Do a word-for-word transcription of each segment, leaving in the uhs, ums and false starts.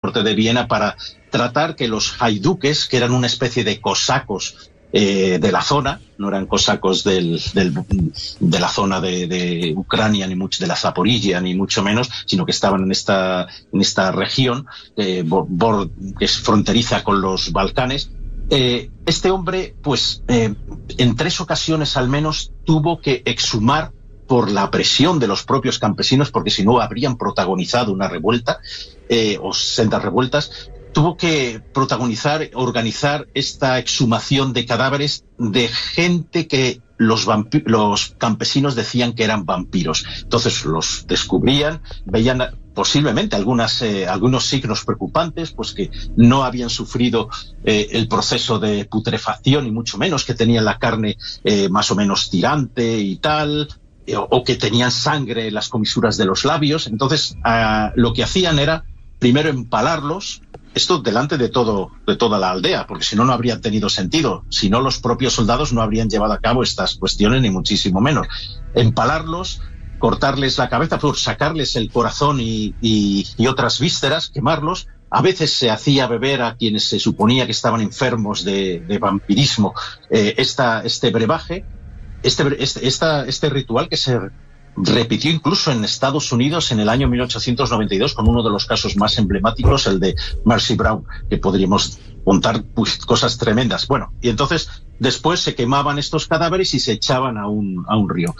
corte de Viena para tratar que los haiduques, que eran una especie de cosacos eh, de la zona, no eran cosacos del, del, de la zona de, de Ucrania, ni mucho de la Zaporilla, ni mucho menos, sino que estaban en esta, en esta región eh, bor, bor, que es fronteriza con los Balcanes. Eh, este hombre, pues, eh, en tres ocasiones al menos tuvo que exhumar por la presión de los propios campesinos, porque si no habrían protagonizado una revuelta eh, o sendas revueltas. Tuvo que protagonizar, organizar esta exhumación de cadáveres de gente que los, vampi- los campesinos decían que eran vampiros. Entonces los descubrían, veían posiblemente algunas, eh, algunos signos preocupantes, pues que no habían sufrido eh, el proceso de putrefacción, y mucho menos que tenían la carne eh, más o menos tirante y tal, eh, o, o que tenían sangre en las comisuras de los labios. Entonces uh, lo que hacían era primero empalarlos, esto delante de todo, de toda la aldea, porque si no, no habría tenido sentido. Si no, los propios soldados no habrían llevado a cabo estas cuestiones, ni muchísimo menos. Empalarlos, cortarles la cabeza, por sacarles el corazón y, y, y otras vísceras, quemarlos. A veces se hacía beber a quienes se suponía que estaban enfermos de, de vampirismo eh, esta, este brebaje, este, este, esta, este ritual que se repitió incluso en Estados Unidos en el año mil ochocientos noventa y dos con uno de los casos más emblemáticos, el de Mercy Brown, que podríamos contar pues, cosas tremendas. Bueno, y entonces después se quemaban estos cadáveres y se echaban a un, a un río.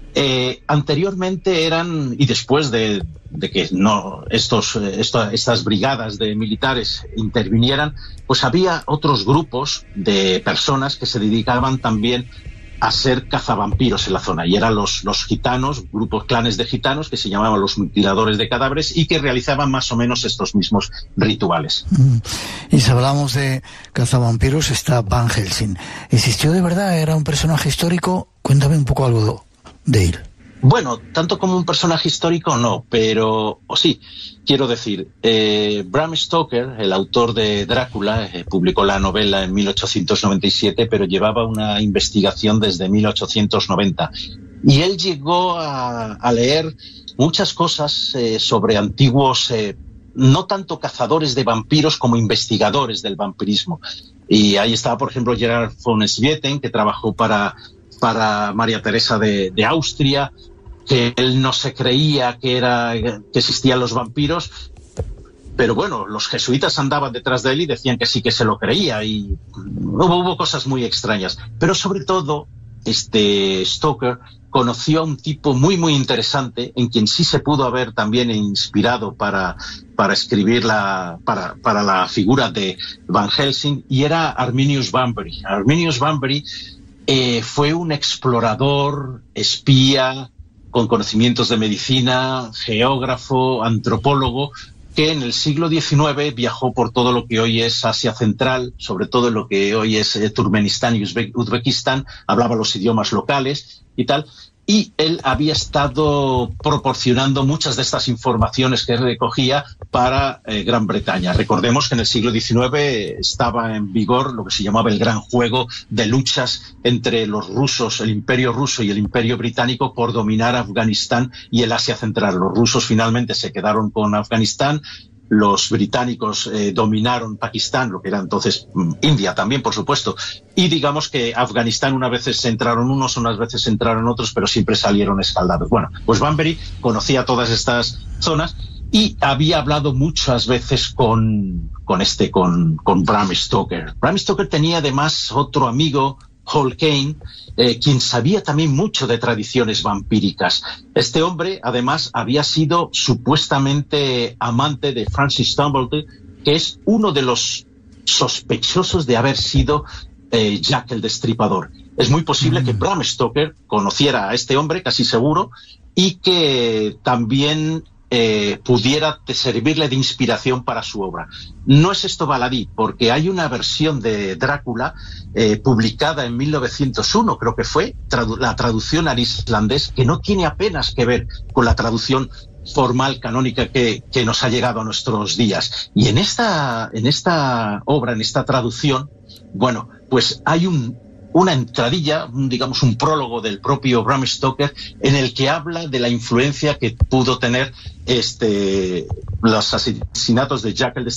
Eh, anteriormente eran, y después de, de que no estos, esto, estas brigadas de militares intervinieran, pues había otros grupos de personas que se dedicaban también a ser cazavampiros en la zona, y eran los, los gitanos, grupos, clanes de gitanos que se llamaban los mutiladores de cadáveres y que realizaban más o menos estos mismos rituales. Mm. Y si hablamos de cazavampiros, está Van Helsing. ¿Existió de verdad? ¿Era un personaje histórico? Cuéntame un poco algo de él. Bueno, tanto como un personaje histórico no, pero o sí, quiero decir, eh, Bram Stoker, el autor de Drácula, eh, publicó la novela en mil ochocientos noventa y siete, pero llevaba una investigación desde mil ochocientos noventa. Y él llegó a, a leer muchas cosas eh, sobre antiguos, eh, no tanto cazadores de vampiros como investigadores del vampirismo. Y ahí estaba, por ejemplo, Gerard von Swieten, que trabajó para... para María Teresa de, de Austria, que él no se creía que era que existían los vampiros, pero bueno, los jesuitas andaban detrás de él y decían que sí que se lo creía, y hubo, hubo cosas muy extrañas. Pero sobre todo, este Stoker conoció a un tipo muy muy interesante, en quien sí se pudo haber también inspirado para, para escribir la, para, para la figura de Van Helsing, y era Arminius Bunbury. Arminius Bunbury Eh, fue un explorador, espía, con conocimientos de medicina, geógrafo, antropólogo, que en el siglo diecinueve viajó por todo lo que hoy es Asia Central, sobre todo en lo que hoy es eh, Turkmenistán y Uzbe- Uzbekistán, hablaba los idiomas locales y tal, y él había estado proporcionando muchas de estas informaciones que recogía para eh, Gran Bretaña. Recordemos que en el siglo diecinueve estaba en vigor lo que se llamaba el gran juego de luchas entre los rusos, el Imperio ruso y el Imperio británico, por dominar Afganistán y el Asia Central. Los rusos finalmente se quedaron con Afganistán. Los británicos eh, dominaron Pakistán, lo que era entonces mm, India también, por supuesto, y digamos que Afganistán unas veces entraron unos, unas veces entraron otros, pero siempre salieron escaldados. Bueno, pues Bunbury conocía todas estas zonas y había hablado muchas veces con, con este, con, con Bram Stoker. Bram Stoker tenía además otro amigo, Hall Caine, eh, quien sabía también mucho de tradiciones vampíricas. Este hombre, además, había sido supuestamente amante de Francis Dumbledore, que es uno de los sospechosos de haber sido eh, Jack el Destripador. Es muy posible mm. que Bram Stoker conociera a este hombre, casi seguro, y que también Eh, pudiera servirle de inspiración para su obra. No es esto baladí, porque hay una versión de Drácula eh, publicada en mil novecientos uno, creo que fue, tradu- la traducción al islandés, que no tiene apenas que ver con la traducción formal, canónica, que, que nos ha llegado a nuestros días. Y en esta, en esta obra, en esta traducción, bueno, pues hay un una entradilla, un, digamos un prólogo del propio Bram Stoker, en el que habla de la influencia que pudo tener este los asesinatos de Jack el